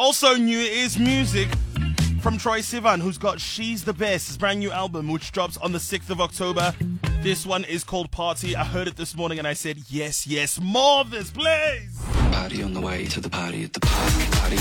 Also new is music from Troye Sivan, who's got She's the Best, his brand new album, which drops on the 6th of October. This one is called Party. I heard it this morning and I said, yes, more of this, please. Party on the way to the party at the party.